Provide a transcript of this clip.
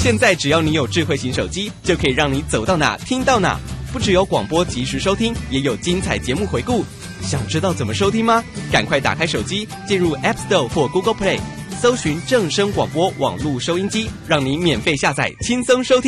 现在只要你有智慧型手机，就可以让你走到哪听到哪。不只有广播及时收听，也有精彩节目回顾。想知道怎么收听吗？赶快打开手机，进入 App Store 或 Google Play， 搜寻正声广播网络收音机，让你免费下载，轻松收听。